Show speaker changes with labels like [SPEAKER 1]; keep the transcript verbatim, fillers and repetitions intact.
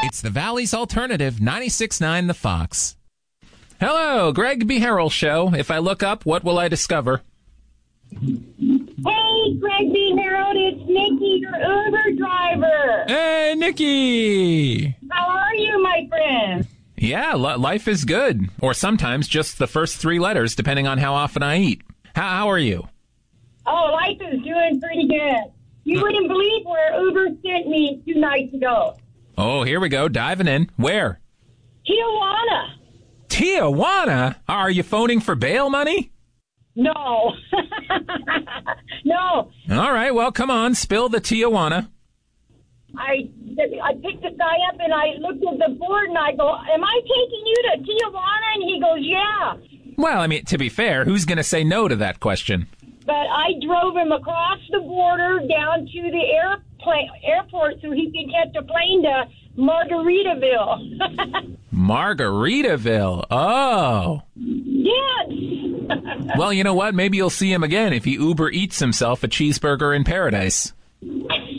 [SPEAKER 1] It's the Valley's Alternative, ninety-six point nine The Fox. Hello, Greg B. Harrell Show. If I look up, what will I discover?
[SPEAKER 2] Hey, Greg B. Harold, it's Nikki, your Uber driver.
[SPEAKER 1] Hey, Nikki.
[SPEAKER 2] How are you, my friend?
[SPEAKER 1] Yeah, li- life is good. Or sometimes just the first three letters, depending on how often I eat. How, how are you?
[SPEAKER 2] Oh, life is doing pretty good. You wouldn't believe where Uber sent me two nights ago.
[SPEAKER 1] Oh, here we go, diving in. Where?
[SPEAKER 2] Tijuana.
[SPEAKER 1] Tijuana? Are you phoning for bail money?
[SPEAKER 2] No. No.
[SPEAKER 1] All right, well, come on, spill the Tijuana.
[SPEAKER 2] I I picked the guy up and I looked at the board and I go, am I taking you to Tijuana? And he goes, yeah.
[SPEAKER 1] Well, I mean, to be fair, who's going to say no to that question?
[SPEAKER 2] But I drove him across the border down to the airplane, airport so he could catch a plane to Margaritaville.
[SPEAKER 1] Margaritaville. Oh.
[SPEAKER 2] Yes.
[SPEAKER 1] Well, you know what? Maybe you'll see him again if he Uber Eats himself a cheeseburger in paradise.